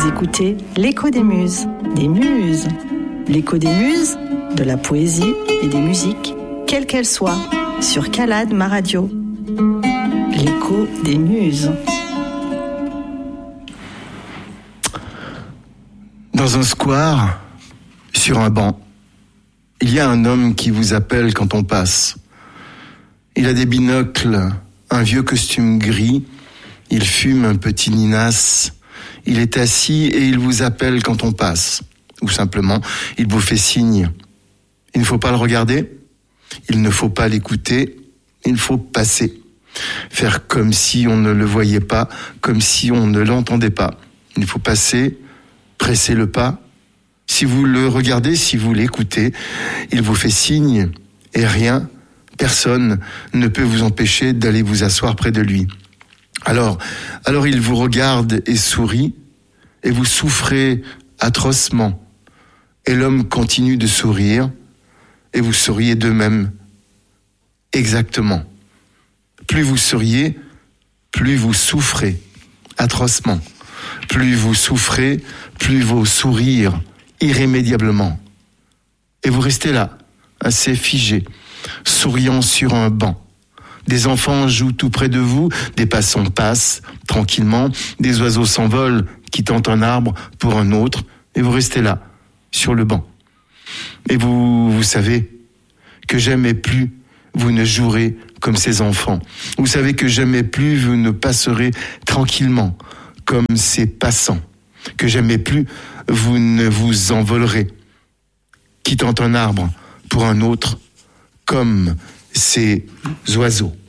Vous écoutez l'Écho des Muses, L'Écho des Muses, de la poésie et des musiques, quelles qu'elles soient, sur Calade Ma Radio. L'Écho des Muses. Dans un square, sur un banc, il y a un homme qui vous appelle quand on passe. Il a des binocles, un vieux costume gris, il fume un petit Ninas, il est assis et il vous appelle quand on passe. Ou simplement, il vous fait signe. Il ne faut pas le regarder, il ne faut pas l'écouter, il faut passer. Faire comme si on ne le voyait pas, comme si on ne l'entendait pas. Il faut passer, presser le pas. Si vous le regardez, si vous l'écoutez, il vous fait signe et rien, personne ne peut vous empêcher d'aller vous asseoir près de lui. Alors il vous regarde et sourit, et vous souffrez atrocement. Et l'homme continue de sourire, et vous souriez de même. Exactement. Plus vous souriez, plus vous souffrez atrocement. Plus vous souffrez, plus vos sourires irrémédiablement. Et vous restez là, assez figé, souriant sur un banc. Des enfants jouent tout près de vous, des passants passent tranquillement, des oiseaux s'envolent, quittant un arbre pour un autre, et vous restez là, sur le banc. Et vous savez que jamais plus vous ne jouerez comme ces enfants. Vous savez que jamais plus vous ne passerez tranquillement comme ces passants. Que jamais plus vous ne vous envolerez, quittant un arbre pour un autre, comme ces oiseaux.